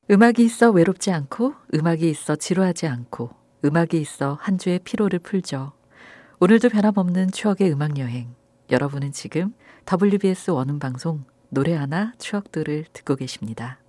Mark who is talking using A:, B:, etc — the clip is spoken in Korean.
A: 음악이 있어 외롭지 않고 음악이 있어 지루하지 않고 음악이 있어 한 주의 피로를 풀죠. 오늘도 변함없는 추억의 음악 여행. 여러분은 지금 WBS 원음방송 노래 하나 추억들을 듣고 계십니다.